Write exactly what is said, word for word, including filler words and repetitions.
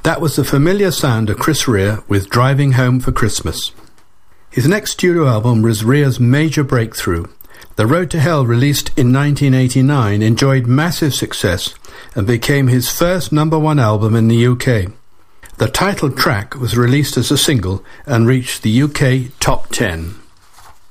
That was the familiar sound of Chris Rea with Driving Home for Christmas. His next studio album was Rea's major breakthrough. The Road to Hell, released in nineteen eighty-nine, enjoyed massive success and became his first number one album in the U K. The title track was released as a single and reached the U K top ten.